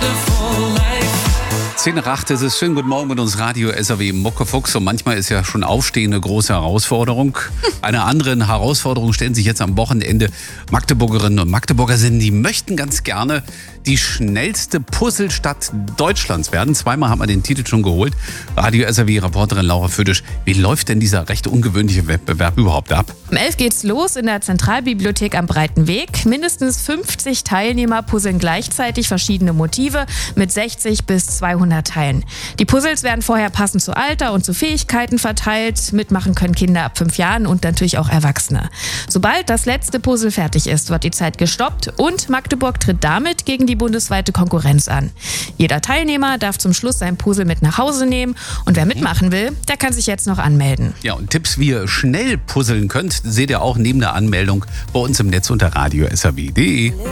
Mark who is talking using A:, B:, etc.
A: 10 nach 8 ist es. Schönen guten Morgen mit uns Radio SAW Muckefuchs. Und manchmal ist ja schon Aufstehen eine große Herausforderung. Eine andere Herausforderung stellen sich jetzt am Wochenende Magdeburgerinnen und Magdeburger sind. Die möchten ganz gerne die schnellste Puzzlestadt Deutschlands werden. Zweimal haben wir den Titel schon geholt. Radio SAW-Reporterin Laura Födisch. Wie läuft denn dieser recht ungewöhnliche Wettbewerb überhaupt ab?
B: Um 11 geht's los in der Zentralbibliothek am Breiten Weg. Mindestens 50 Teilnehmer puzzeln gleichzeitig verschiedene Motive mit 60 bis 200 Teilen. Die Puzzles werden vorher passend zu Alter und zu Fähigkeiten verteilt. Mitmachen können Kinder ab 5 Jahren und natürlich auch Erwachsene. Sobald das letzte Puzzle fertig ist, wird die Zeit gestoppt und Magdeburg tritt damit gegen die bundesweite Konkurrenz an. Jeder Teilnehmer darf zum Schluss sein Puzzle mit nach Hause nehmen und wer mitmachen will, der kann sich jetzt noch anmelden.
A: Ja, und Tipps, wie ihr schnell puzzeln könnt, seht ihr auch neben der Anmeldung bei uns im Netz unter radiosaw.de.